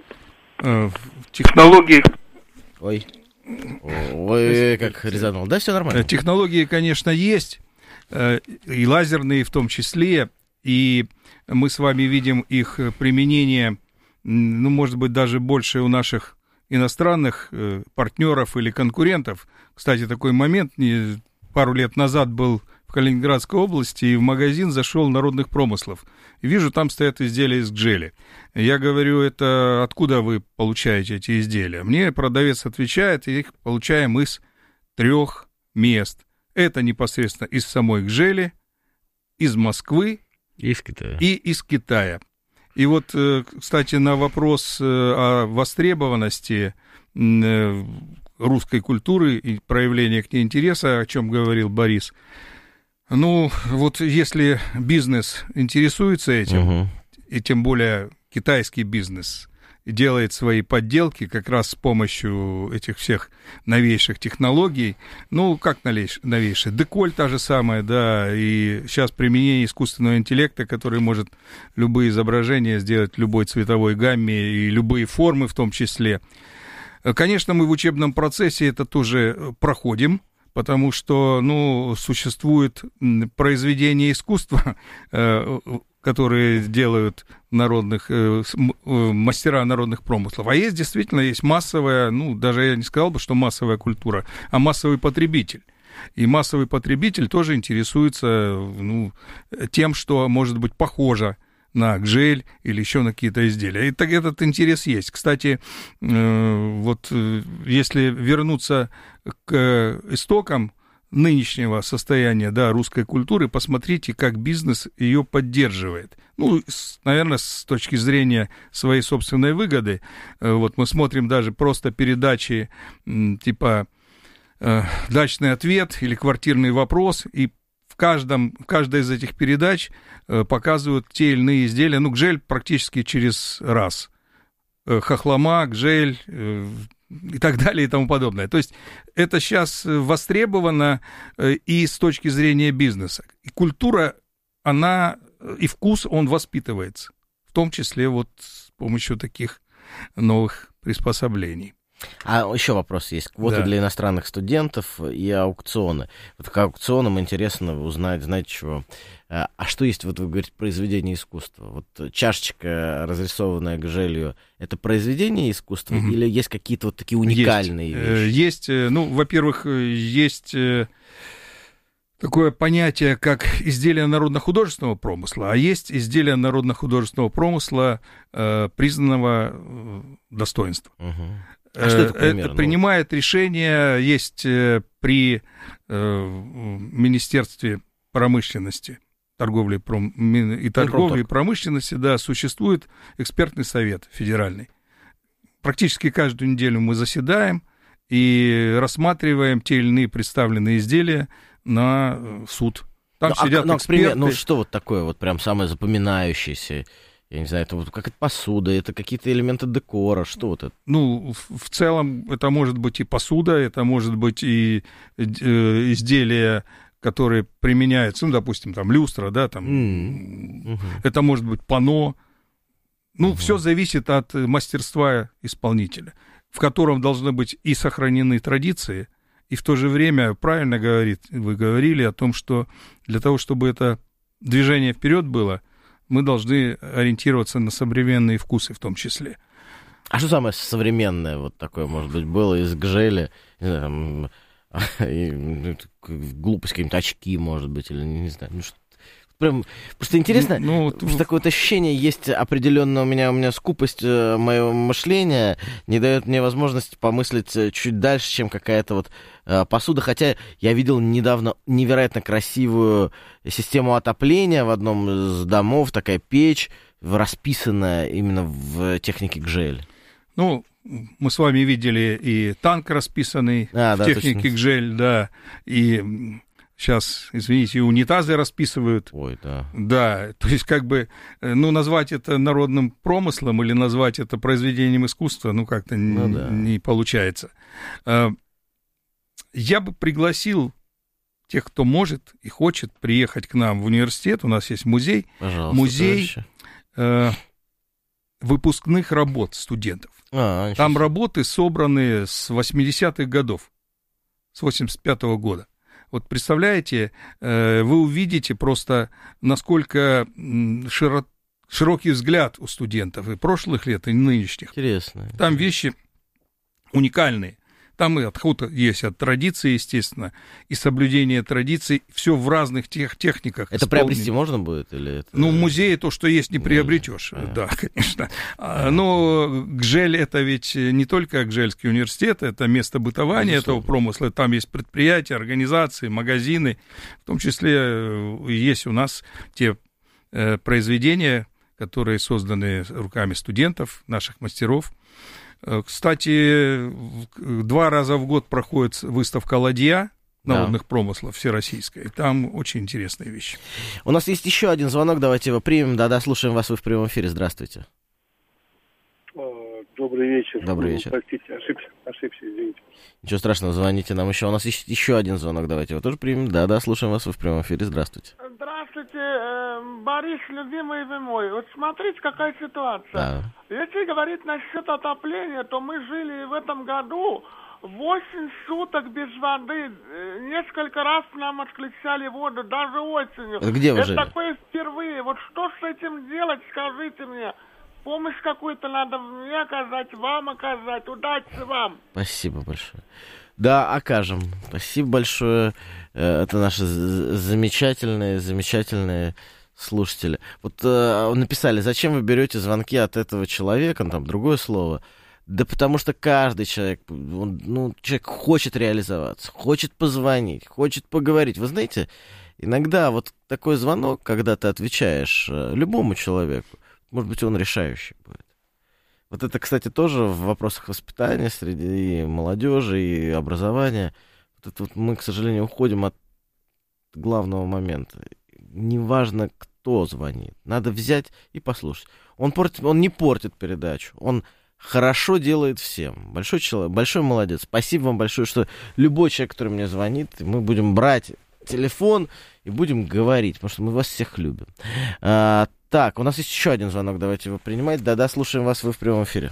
Технологии... Ой. Ой, как резанул. Да, все нормально. Технологии, конечно, есть, и лазерные в том числе, и мы с вами видим их применение, ну, может быть, даже больше у наших иностранных э, партнеров или конкурентов. Кстати, такой момент, не, пару лет назад был в Калининградской области, и в магазин зашел народных промыслов. И вижу, там стоят изделия из гжели. Я говорю, это откуда вы получаете эти изделия? Мне продавец отвечает, их получаем из трех мест. Это непосредственно из самой гжели, из Москвы и из Китая. И из Китая. И вот, кстати, на вопрос о востребованности русской культуры и проявления к ней интереса, о чем говорил Борис, ну, вот если бизнес интересуется этим, угу. и тем более китайский бизнес делает свои подделки как раз с помощью этих всех новейших технологий, ну, как новейшие, деколь та же самая, да, и сейчас применение искусственного интеллекта, который может любые изображения сделать в любой цветовой гамме и любые формы в том числе. Конечно, мы в учебном процессе это тоже проходим, потому что, ну, существует произведение искусства, которые делают народных, э, мастера народных промыслов. А есть действительно, есть массовая, ну, даже я не сказал бы, что массовая культура, а массовый потребитель. И массовый потребитель тоже интересуется, ну, тем, что может быть похоже на гжель или еще на какие-то изделия. И так этот интерес есть. Кстати, э, вот если вернуться к истокам нынешнего состояния, да, русской культуры, посмотрите, как бизнес ее поддерживает. Ну, с, наверное, с точки зрения своей собственной выгоды. Вот мы смотрим даже просто передачи типа «Дачный ответ» или «Квартирный вопрос», и в, каждом, в каждой из этих передач показывают те или иные изделия. Ну, гжель практически через раз. Хохлома, гжель и так далее и тому подобное. То есть это сейчас востребовано и с точки зрения бизнеса. И культура, она, и вкус, он воспитывается. В том числе вот с помощью таких новых приспособлений. А еще вопрос есть. Квоты да. для иностранных студентов и аукционы. Вот к аукционам интересно узнать, знаете чего? А что есть, вот вы говорите, произведение искусства? Вот чашечка, разрисованная гжелью, это произведение искусства mm-hmm. или есть какие-то вот такие уникальные есть. вещи? Есть, ну, во-первых, есть такое понятие, как изделие народно-художественного промысла, а есть изделие народно-художественного промысла, признанного достоинства. Uh-huh. А что это, примерно? Это принимает решение, есть при Министерстве промышленности, торговли и торговли и промышленности, да, существует экспертный совет федеральный. Практически каждую неделю мы заседаем и рассматриваем те или иные представленные изделия на суд. Там ну, сидят а, эксперты. Ну, что вот такое вот прям самое запоминающеееся? Я не знаю, это вот какая-то посуда, это какие-то элементы декора, что вот это? Ну, в, в целом, это может быть и посуда, это может быть и э, изделия, которые применяются, ну, допустим, там, люстра, да, там, mm-hmm. uh-huh. это может быть панно. Ну, uh-huh. все зависит от мастерства исполнителя, в котором должны быть и сохранены традиции, и в то же время, правильно говорит, вы говорили о том, что для того, чтобы это движение вперед было, мы должны ориентироваться на современные вкусы в том числе. А что самое современное вот такое, может быть, было из Гжели? Не знаю, там, глупость, какие-нибудь очки, может быть, или не знаю. Ну, что, прям, просто интересно, ну, ну, что такое вот ощущение, есть определенно у меня, у меня скупость э, моего мышления, не дает мне возможности помыслить чуть дальше, чем какая-то вот э, посуда. Хотя я видел недавно невероятно красивую систему отопления в одном из домов, такая печь, расписанная именно в технике Гжель. Ну, мы с вами видели и танк расписанный а, в да, технике точно. Гжель, да, и сейчас, извините, и унитазы расписывают. Ой, да. Да, то есть как бы, ну, назвать это народным промыслом или назвать это произведением искусства, ну, как-то ну, не, да. не получается. Я бы пригласил тех, кто может и хочет приехать к нам в университет, у нас есть музей, Пожалуйста, музей э, выпускных работ студентов. А, Там работы собраны с восьмидесятых годов, с восемьдесят пятого года. Вот представляете, вы увидите просто, насколько широ... широкий взгляд у студентов и прошлых лет, и нынешних. Интересно. Там вещи уникальные. Там и отход есть от традиции, естественно, и соблюдение традиций, все в разных тех техниках. Это исполнено. Приобрести можно будет? Или это... Ну, в музее то, что есть, не приобретешь. А, да, конечно. А, но Гжель — это ведь не только Гжельский университет, это место бытования Безусловно. Этого промысла. Там есть предприятия, организации, магазины. В том числе есть у нас те э, произведения, которые созданы руками студентов, наших мастеров. Кстати, два раза в год проходит выставка «Ладья» народных да. промыслов всероссийская. Там очень интересные вещи. У нас есть еще один звонок, давайте его примем. Да-да, слушаем вас, вы в прямом эфире. Здравствуйте. Добрый вечер. Добрый вечер. Простите, ошибся, ошибся, извините. Ничего страшного, звоните нам еще. У нас есть еще один звонок, давайте его тоже примем. Да-да, слушаем вас, вы в прямом эфире. Здравствуйте. Здравствуйте, Борис, любимый вы мой. Вот смотрите, какая ситуация. Да. Если говорить насчет отопления, то мы жили в этом году восемь суток без воды. Несколько раз нам отключали воду, даже осенью. Это где вы Это жили? такое впервые. Вот что с этим делать, скажите мне. Помощь какую-то надо мне оказать, вам оказать. Удачи вам. Спасибо большое. Да, окажем. Спасибо большое. Это наши замечательные, замечательные слушатели. Вот э, написали, зачем вы берете звонки от этого человека, ну, там другое слово. Да потому что каждый человек, он, ну, человек хочет реализоваться, хочет позвонить, хочет поговорить. Вы знаете, иногда вот такой звонок, когда ты отвечаешь любому человеку, может быть, он решающий будет. Вот это, кстати, тоже в вопросах воспитания среди молодежи и образования. Вот это вот мы, к сожалению, уходим от главного момента. Неважно, кто звонит. Надо взять и послушать. Он, портит, он не портит передачу. Он хорошо делает всем. Большой человек, большой молодец. Спасибо вам большое, что любой человек, который мне звонит, мы будем брать телефон и будем говорить, потому что мы вас всех любим. А, так, у нас есть еще один звонок, давайте его принимать. Да-да, слушаем вас, вы в прямом эфире.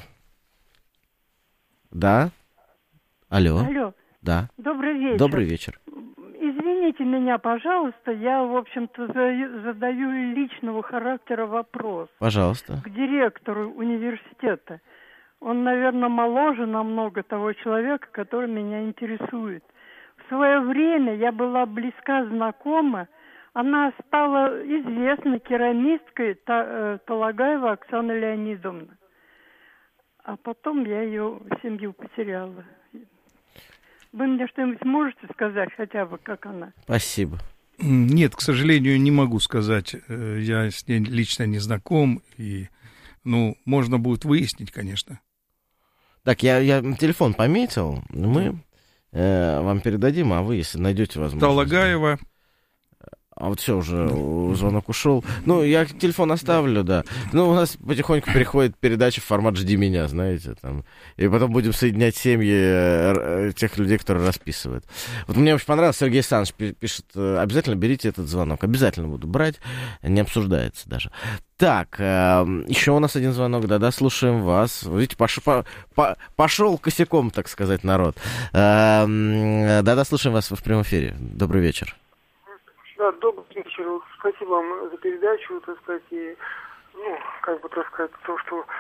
Да? Алло. Алло. Да. Добрый вечер. Добрый вечер. Извините меня, пожалуйста, я, в общем-то, задаю личного характера вопрос. Пожалуйста. К директору университета. Он, наверное, моложе намного того человека, который меня интересует. В свое время я была близко знакома. Она стала известной керамисткой Талагаева Оксана Леонидовна. А потом я ее семью потеряла. Вы мне что-нибудь можете сказать хотя бы, как она? Спасибо. Нет, к сожалению, не могу сказать. Я с ней лично не знаком. И, ну, можно будет выяснить, конечно. Так, я, я телефон пометил. Мы э, вам передадим, а вы, если найдете возможность. Талагаева. А вот все, уже звонок ушел. Ну, я телефон оставлю, да. Ну, у нас потихоньку переходит передача в формат «Жди меня», знаете, там. И потом будем соединять семьи тех людей, которые расписывают. Вот мне очень понравилось, Сергей Александрович пишет, обязательно берите этот звонок. Обязательно буду брать, не обсуждается даже. Так, еще у нас один звонок, да-да, слушаем вас. Видите, пошел, по, по, пошел косяком, так сказать, народ. Да-да, слушаем вас в прямом эфире. Добрый вечер. Да, добрый вечер. Спасибо вам за передачу, так сказать, и, ну, как бы, так сказать, то, что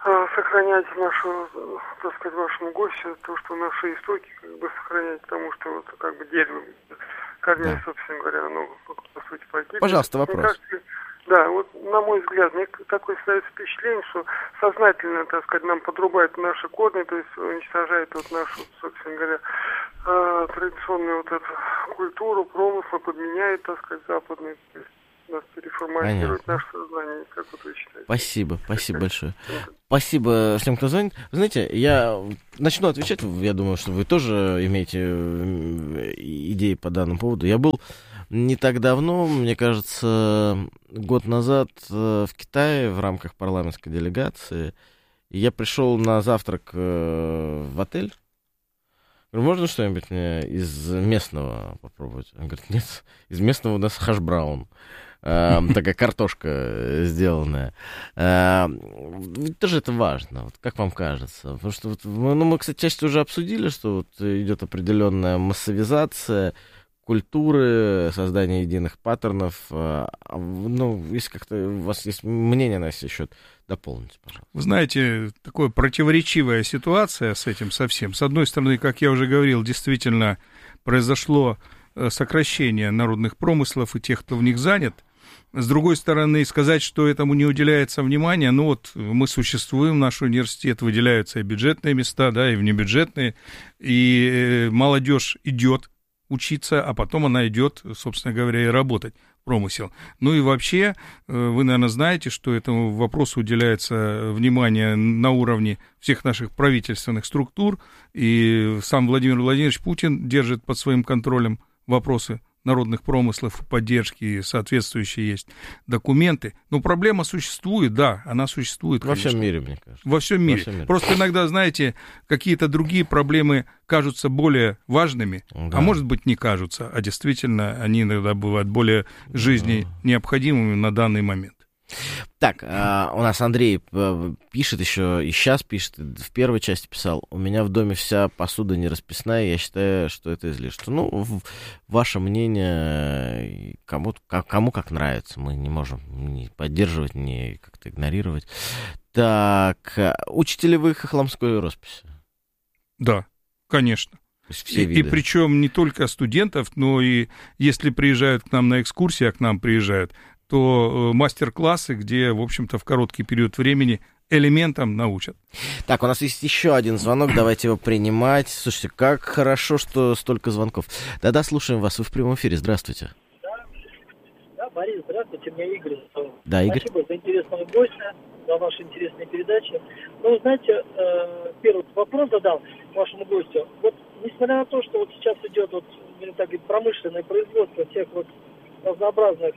сохранять нашу, так сказать, вашему гостю, то, что наши истоки как бы сохранять, потому что вот как бы дерево, корней, да. собственно говоря, оно по сути погибло. Пожалуйста, вопрос. Да, вот на мой взгляд, мне такое создается впечатление, что сознательно, так сказать, нам подрубают наши корни, то есть уничтожают вот нашу, собственно говоря, э, традиционную вот эту культуру, промысла, подменяют, так сказать, западные, то есть нас переформатируют наше сознание, как вот вы считаете? Спасибо, спасибо большое. Спасибо всем, кто звонит. Вы знаете, я начну отвечать, я думаю, что вы тоже имеете идеи по данному поводу. Я был не так давно, мне кажется, год назад в Китае в рамках парламентской делегации. Я пришел на завтрак в отель. Говорю, можно что-нибудь мне из местного попробовать? Он говорит, нет, из местного у нас хаш-браун. Такая картошка сделанная. Тоже это важно, вот как вам кажется? Потому что вот, ну, мы, кстати, часть уже обсудили, что вот идет определенная массовизация культуры, создание единых паттернов. Ну, если как-то у вас есть мнение на сей счет, дополните, пожалуйста. Вы знаете, такая противоречивая ситуация с этим совсем. С одной стороны, как я уже говорил, действительно произошло сокращение народных промыслов и тех, кто в них занят. С другой стороны, сказать, что этому не уделяется внимания, ну вот мы существуем, наш университет, выделяются и бюджетные места, да, и внебюджетные, и молодежь идет учиться, а потом она идет, собственно говоря, и работать в промысел. Ну и вообще, вы, наверное, знаете, что этому вопросу уделяется внимание на уровне всех наших правительственных структур, и сам Владимир Владимирович Путин держит под своим контролем вопросы народных промыслов, поддержки, соответствующие есть документы. Но проблема существует, да, она существует, Во конечно. всем мире, мне кажется. Во всем мире. Во всем мире. Просто иногда, знаете, какие-то другие проблемы кажутся более важными, да. А может быть, не кажутся, а действительно они иногда бывают более жизни необходимыми на данный момент. Так, а, у нас Андрей пишет еще, и сейчас пишет, в первой части писал, у меня в доме вся посуда не расписная, я считаю, что это излишество. Ну, ваше мнение, кому, кому как нравится, мы не можем ни поддерживать, ни как-то игнорировать. Так, учите ли вы хохломскую роспись? Да, конечно. Все и, и причем не только студентов, но и если приезжают к нам на экскурсии, а к нам приезжают, то мастер-классы, где, в общем-то, в короткий период времени элементам научат. Так, у нас есть еще один звонок, давайте его принимать. Слушайте, как хорошо, что столько звонков. Да-да, слушаем вас, вы в прямом эфире, здравствуйте. Да, да, Борис, здравствуйте, меня Игорь. Да, Игорь. Спасибо за интересного гостя, за ваши интересные передачи. Ну, знаете, первый вопрос задал вашему гостю. Вот, несмотря на то, что вот сейчас идет вот, так говорить, промышленное производство всех вот разнообразных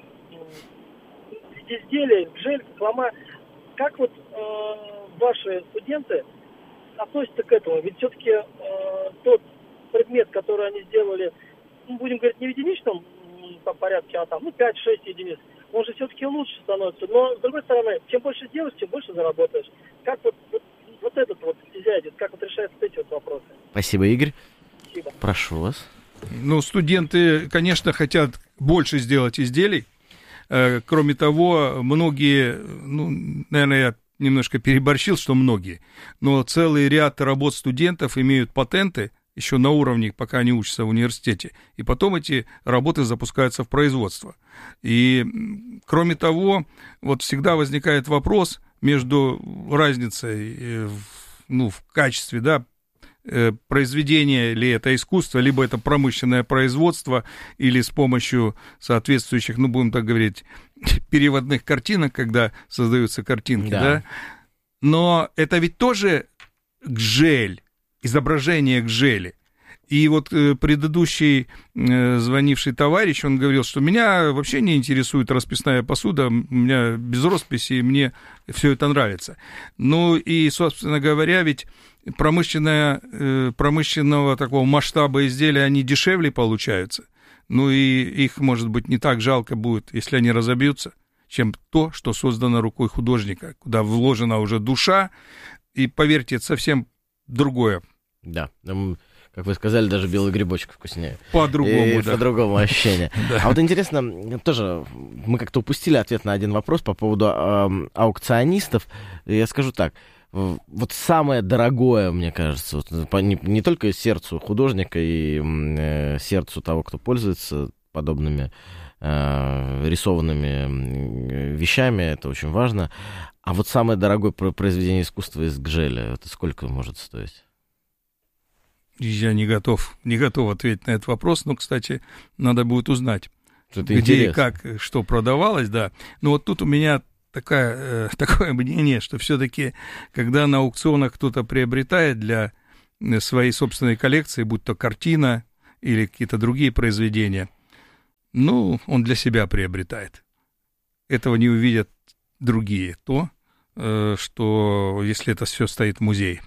изделия, гжель, хлама. Как вот э, ваши студенты относятся к этому? Ведь все-таки э, тот предмет, который они сделали, ну, будем говорить, не в единичном там, порядке, а там, ну, пять-шесть единиц, он же все-таки лучше становится. Но, с другой стороны, чем больше делаешь, тем больше заработаешь. Как вот, вот, вот этот вот стезя идет, как вот решаются эти вот вопросы? Спасибо, Игорь. Спасибо. Прошу вас. Ну, студенты, конечно, хотят больше сделать изделий. Кроме того, многие, ну, наверное, я немножко переборщил, что многие, но целый ряд работ студентов имеют патенты еще на уровне, пока они учатся в университете, и потом эти работы запускаются в производство. И, кроме того, вот всегда возникает вопрос между разницей, ну, в качестве, да, произведение ли это искусство, либо это промышленное производство, или с помощью соответствующих, ну, будем так говорить, переводных картинок, когда создаются картинки, да. да? Но это ведь тоже гжель, изображение гжели. И вот э, предыдущий э, звонивший товарищ, он говорил, что меня вообще не интересует расписная посуда, у меня без росписи, мне все это нравится. Ну и, собственно говоря, ведь промышленная, э, промышленного такого масштаба изделия, они дешевле получаются. Ну и их, может быть, не так жалко будет, если они разобьются, чем то, что создано рукой художника, куда вложена уже душа, и, поверьте, это совсем другое. Да, как вы сказали, даже белый грибочек вкуснее. По-другому, и да. По-другому ощущение. Да. А вот интересно, тоже мы как-то упустили ответ на один вопрос по поводу э, аукционистов. Я скажу так. вот самое дорогое, мне кажется, вот, не, не только сердцу художника и э, сердцу того, кто пользуется подобными э, рисованными вещами, это очень важно. А вот самое дорогое произведение искусства из Гжеля, это сколько может стоить? Я не готов, не готов ответить на этот вопрос, но, кстати, надо будет узнать, это где интересно. И как, что продавалось, да. Но вот тут у меня такая, э, такое мнение, что все-таки, когда на аукционах кто-то приобретает для своей собственной коллекции, будь то картина или какие-то другие произведения, ну, он для себя приобретает. Этого не увидят другие, то, э, что если это все стоит в музее.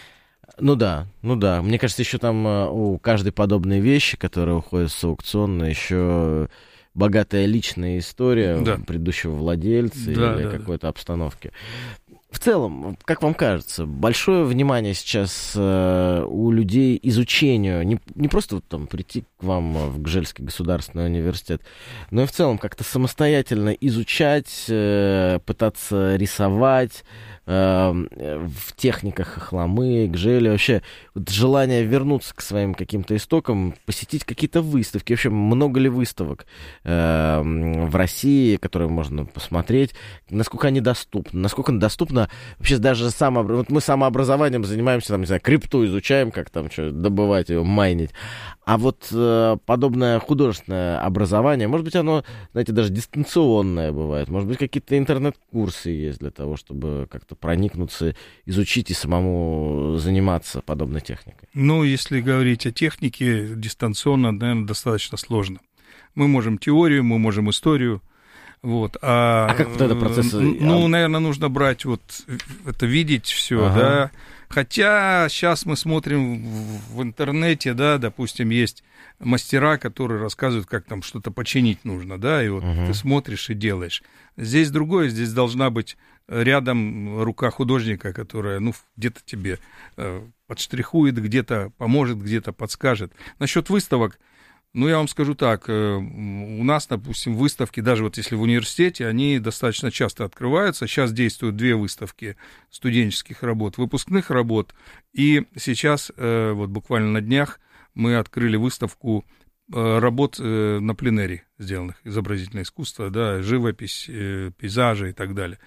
Ну да, ну да. Мне кажется, еще там у каждой подобной вещи, которая уходит с аукциона, еще богатая личная история да. предыдущего владельца да, или да, какой-то да. обстановки. В целом, как вам кажется, большое внимание сейчас э, у людей изучению, не, не просто вот, там, прийти к вам в Гжельский государственный университет, но и в целом как-то самостоятельно изучать, э, пытаться рисовать э, в техниках хохломы, Гжеля, вообще вот желание вернуться к своим каким-то истокам, посетить какие-то выставки, вообще много ли выставок э, в России, которые можно посмотреть, насколько они доступны, насколько доступно вообще даже само... вот мы самообразованием занимаемся, там, не знаю, крипту изучаем, как там что добывать его, майнить. А вот э, подобное художественное образование, может быть, оно, знаете, даже дистанционное бывает. Может быть, какие-то интернет-курсы есть для того, чтобы как-то проникнуться, изучить и самому заниматься подобной техникой. Ну, если говорить о технике, дистанционно, наверное, достаточно сложно. Мы можем теорию, мы можем историю. Вот, а, а как вот этот процесс? Ну, наверное, нужно брать вот это, видеть все, ага. да. Хотя сейчас мы смотрим в, в интернете, да, допустим, есть мастера, которые рассказывают, как там что-то починить нужно, да, и вот ага. ты смотришь и делаешь. Здесь другое, здесь должна быть рядом рука художника, которая, ну, где-то тебе э, подштрихует, где-то поможет, где-то подскажет. Насчет выставок. Ну, я вам скажу так, у нас, допустим, выставки, даже вот если в университете, они достаточно часто открываются. Сейчас действуют две выставки студенческих работ, выпускных работ. И сейчас, вот буквально на днях, мы открыли выставку работ на пленэре сделанных, изобразительное искусство, да, живопись, пейзажи и так далее.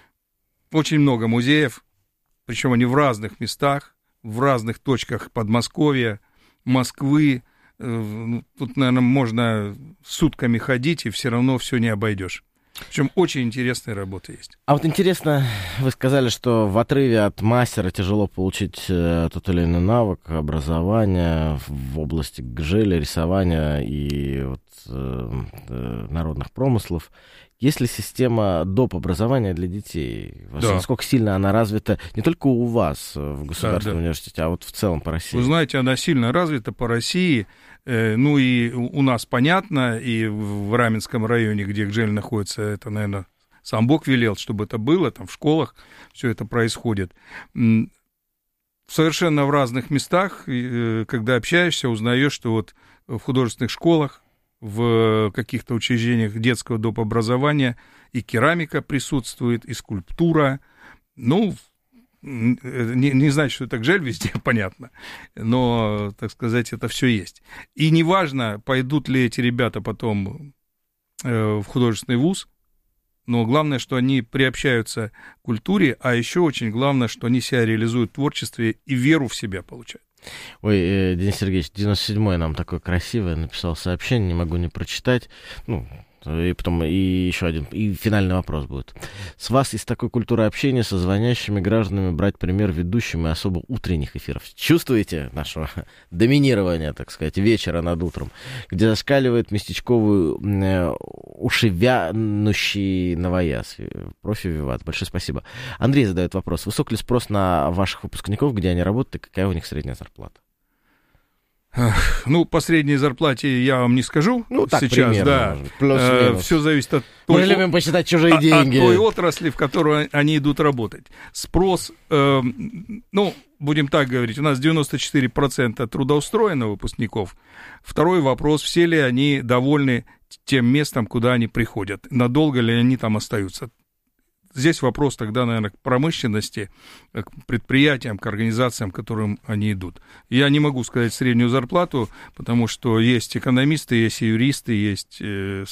Очень много музеев, причем они в разных местах, в разных точках Подмосковья, Москвы. Тут, наверное, можно сутками ходить, и все равно все не обойдешь. Причем очень интересные работы есть. А вот интересно, вы сказали, что в отрыве от мастера тяжело получить э, тот или иной навык, образование в области Гжеля, рисования и вот, э, э, народных промыслов. Есть ли система доп. Образования для детей? Да. Насколько сильно она развита не только у вас в государственном да, да. университете, а вот в целом по России? Вы знаете, она сильно развита по России. Э, ну и у нас понятно, и в Раменском районе, где Гжель находится, это, наверное, сам Бог велел, чтобы это было, там в школах все это происходит. Совершенно в разных местах, э, когда общаешься, узнаешь, что вот в художественных школах, в каких-то учреждениях детского доп. Образования и керамика присутствует, и скульптура. Ну, не, не значит, что это Гжель везде, понятно, но, так сказать, это все есть. И неважно, пойдут ли эти ребята потом э, в художественный вуз, но главное, что они приобщаются к культуре, а еще очень главное, что они себя реализуют в творчестве и веру в себя получают. Ой, Денис Сергеевич, девяносто седьмой нам такое красивое написал сообщение, не могу не прочитать. Ну, и потом и еще один, и финальный вопрос будет. С вас из такой культуры общения со звонящими гражданами брать пример ведущим и особо утренних эфиров. Чувствуете наше доминирование, так сказать, вечера над утром, где зашкаливает местечковый э, ушевянущий новояз. Профи Виват. Большое спасибо. Андрей задает вопрос. Высок ли спрос на ваших выпускников, где они работают, и какая у них средняя зарплата? Ну, по средней зарплате я вам не скажу. Ну, так, сейчас, да. Плюс-минус. Все зависит от той, Мы любим посчитать чужие от, деньги. От той отрасли, в которую они идут работать. Спрос, э, ну, будем так говорить, у нас девяносто четыре процента трудоустроено выпускников. Второй вопрос, все ли они довольны тем местом, куда они приходят, надолго ли они там остаются. здесь вопрос тогда, наверное, к промышленности, к предприятиям, к организациям, к которым они идут. Я не могу сказать среднюю зарплату, потому что есть экономисты, есть юристы, есть э,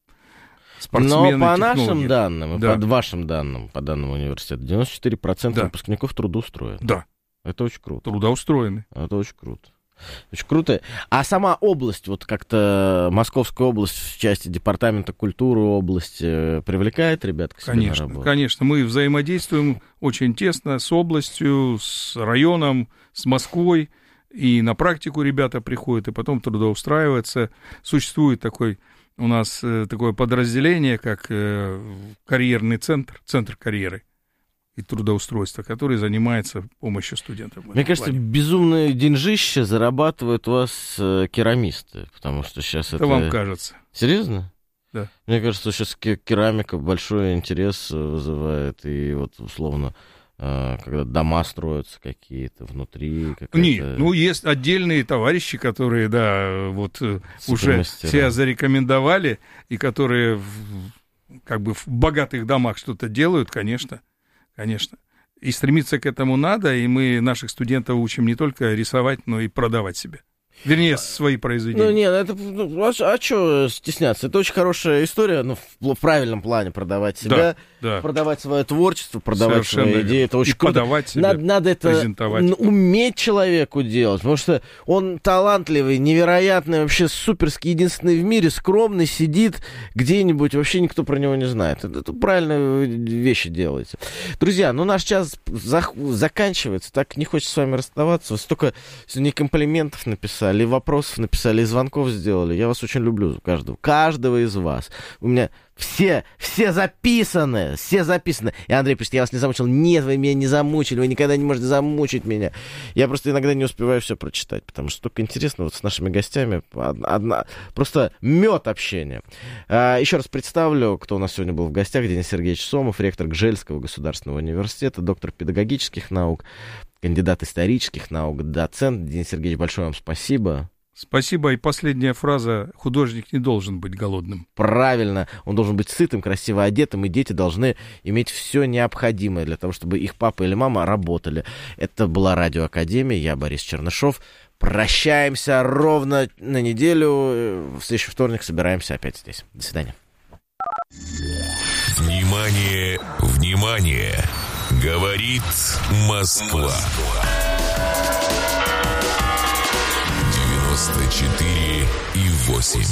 спортсмены, но по технологи. нашим данным, да. по вашим данным, по данным университета, девяносто четыре процента да. выпускников трудоустроены. Да. Это очень круто. Трудоустроены. Это очень круто. Очень круто. А сама область, вот как-то Московская область в части департамента культуры области привлекает ребят к себе конечно, на работу? Конечно, мы взаимодействуем очень тесно с областью, с районом, с Москвой, и на практику ребята приходят, и потом трудоустраиваются. Существует такой у нас такое подразделение, как карьерный центр, центр карьеры и трудоустройства, который занимается помощью студентам. Мне кажется, плане. безумное деньжище зарабатывают у вас э, керамисты, потому что сейчас это... Это вам кажется. Серьезно? Да. Мне кажется, сейчас керамика большой интерес вызывает, и вот условно, э, когда дома строятся какие-то внутри... Нет, ну есть отдельные товарищи, которые, да, вот уже себя зарекомендовали, и которые в, как бы в богатых домах что-то делают, конечно. Конечно. И стремиться к этому надо, и мы наших студентов учим не только рисовать, но и продавать себя. Вернее, свои произведения. Ну, нет, это, ну, а, а что стесняться? Это очень хорошая история, ну, в, в правильном плане продавать себя, да, да. продавать свое творчество, продавать совершенно свои идеи. Это очень и круто. подавать себя, надо, надо это уметь человеку делать, потому что он талантливый, невероятный, вообще суперский, единственный в мире, скромный, сидит где-нибудь, вообще никто про него не знает. Это, это правильные вещи делаете. Друзья, ну, наш час за, заканчивается, так не хочется с вами расставаться. Вы столько сегодня комплиментов написали, и вопросов написали, и звонков сделали. Я вас очень люблю, каждого, каждого из вас. У меня все, все записаны, все записаны. И Андрей пишет, я вас не замучил. Нет, вы меня не замучили, вы никогда не можете замучить меня. Я просто иногда не успеваю все прочитать, потому что столько интересно вот с нашими гостями. Одна, просто мед общения. А, еще раз представлю, кто у нас сегодня был в гостях. Денис Сергеевич Сомов, ректор Гжельского государственного университета, доктор педагогических наук, кандидат исторических наук, доцент. Денис Сергеевич, большое вам спасибо. Спасибо. И последняя фраза. Художник не должен быть голодным. Правильно. Он должен быть сытым, красиво одетым, и дети должны иметь все необходимое для того, чтобы их папа или мама работали. Это была Радиоакадемия. Я Борис Чернышов. Прощаемся ровно на неделю. В следующий вторник собираемся опять здесь. До свидания. Внимание, внимание! Говорит Москва. девяносто четыре и восемь.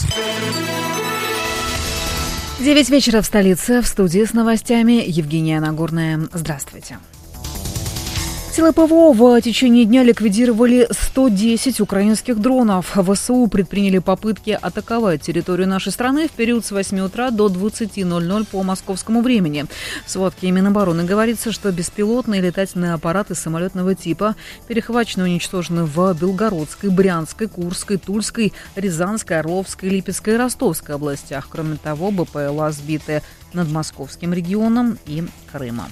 Девять вечера в столице. В студии с новостями Евгения Нагорная. Здравствуйте. Силы ПВО в течение дня ликвидировали сто десять украинских дронов. ВСУ предприняли попытки атаковать территорию нашей страны в период с восьми утра до двадцати ноль-ноль по московскому времени. В сводке Минобороны говорится, что беспилотные летательные аппараты самолетного типа перехвачены и уничтожены в Белгородской, Брянской, Курской, Тульской, Рязанской, Орловской, Липецкой и Ростовской областях. Кроме того, БПЛА сбиты над Московским регионом и Крымом.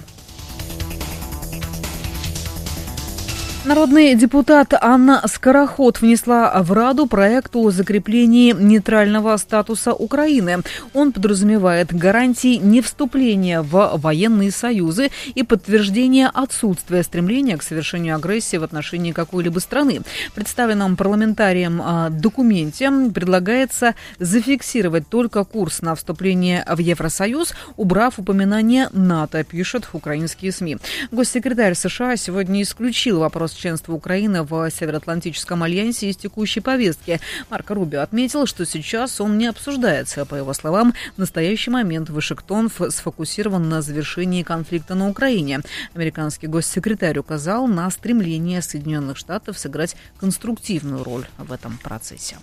Народный депутат Анна Скороход внесла в Раду проект о закреплении нейтрального статуса Украины. Он подразумевает гарантии невступления в военные союзы и подтверждение отсутствия стремления к совершению агрессии в отношении какой-либо страны. В представленном парламентарием документе предлагается зафиксировать только курс на вступление в Евросоюз, убрав упоминание НАТО, пишут украинские СМИ. Госсекретарь США сегодня исключил вопрос членства Украины в Североатлантическом альянсе из текущей повестки. Марко Рубио отметил, что сейчас он не обсуждается. По его словам, в настоящий момент Вашингтон сфокусирован на завершении конфликта на Украине. Американский госсекретарь указал на стремление Соединенных Штатов сыграть конструктивную роль в этом процессе.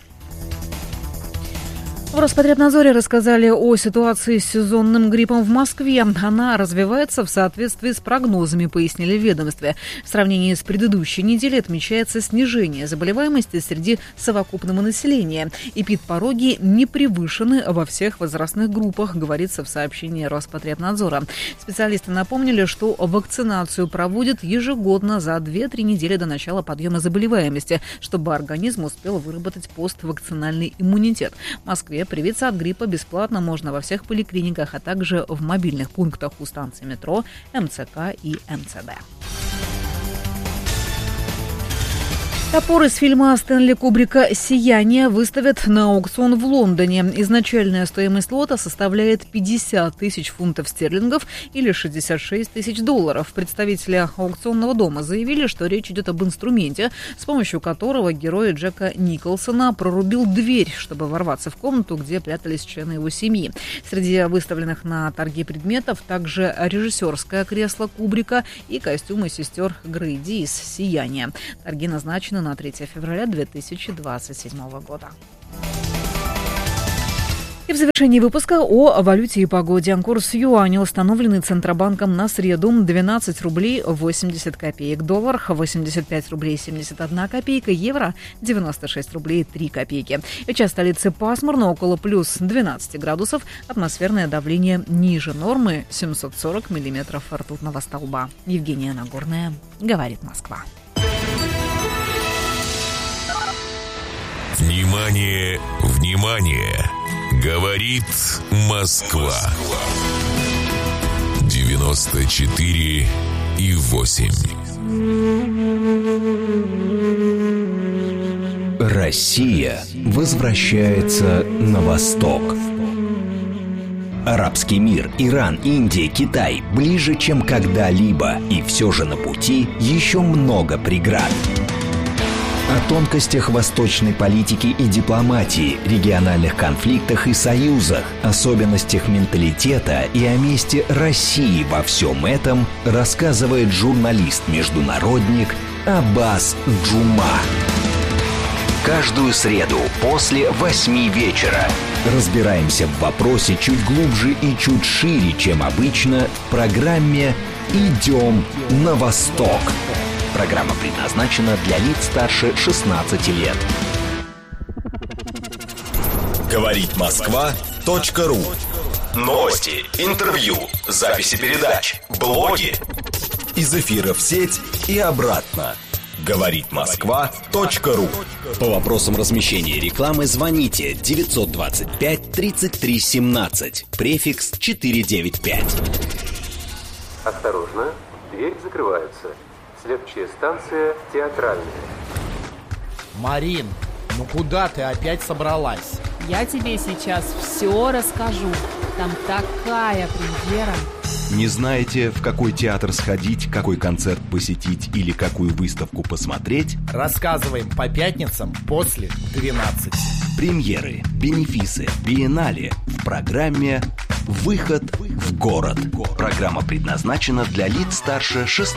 В Роспотребнадзоре рассказали о ситуации с сезонным гриппом в Москве. Она развивается в соответствии с прогнозами, пояснили в ведомстве. В сравнении с предыдущей неделей отмечается снижение заболеваемости среди совокупного населения. Эпидпороги не превышены во всех возрастных группах, говорится в сообщении Роспотребнадзора. Специалисты напомнили, что вакцинацию проводят ежегодно за две-три недели до начала подъема заболеваемости, чтобы организм успел выработать поствакцинальный иммунитет. В Москве Москве привиться от гриппа бесплатно можно во всех поликлиниках, а также в мобильных пунктах у станций метро, эм цэ ка и эм цэ дэ. Топор из фильма Стэнли Кубрика «Сияние» выставят на аукцион в Лондоне. Изначальная стоимость лота составляет пятьдесят тысяч фунтов стерлингов или шестьдесят шесть тысяч долларов. Представители аукционного дома заявили, что речь идет об инструменте, с помощью которого герой Джека Николсона прорубил дверь, чтобы ворваться в комнату, где прятались члены его семьи. Среди выставленных на торги предметов также режиссерское кресло Кубрика и костюмы сестер Грейди из «Сияния». Торги назначены на третьего февраля две тысячи двадцать седьмого года. И в завершении выпуска о валюте и погоде. Курс юаня, установленный Центробанком на среду, двенадцать рублей восемьдесят копеек. Доллар восемьдесят пять рублей семьдесят одна копейка. Евро девяносто шесть рублей три копейки. Сейчас в столице пасмурно, около плюс двенадцать градусов. Атмосферное давление ниже нормы, семьсот сорок миллиметров ртутного столба. Евгения Нагорная, говорит Москва. Внимание, внимание! Говорит Москва. девяносто четыре и восемь. Россия возвращается на восток. Арабский мир, Иран, Индия, Китай ближе, чем когда-либо, и все же на пути еще много преград. О тонкостях восточной политики и дипломатии, региональных конфликтах и союзах, особенностях менталитета и о месте России во всем этом рассказывает журналист-международник Аббас Джума. Каждую среду после восьми вечера разбираемся в вопросе чуть глубже и чуть шире, чем обычно, в программе «Идем на восток». Программа предназначена для лиц старше шестнадцати лет. Говорит Москва точка ру. Новости, интервью, записи передач, блоги. Из эфира в сеть и обратно. Говорит Москва точка ру. По вопросам размещения рекламы звоните девятьсот двадцать пять тридцать три семнадцать, префикс четыреста девяносто пять. Осторожно, дверь закрывается. Следующая станция Театральная. Марин, ну куда ты опять собралась? Я тебе сейчас все расскажу. Там такая премьера. Не знаете, в какой театр сходить, какой концерт посетить или какую выставку посмотреть? Рассказываем по пятницам после двенадцати. Премьеры, бенефисы, биеннале в программе «Выход в город». Программа предназначена для лиц старше шестнадцати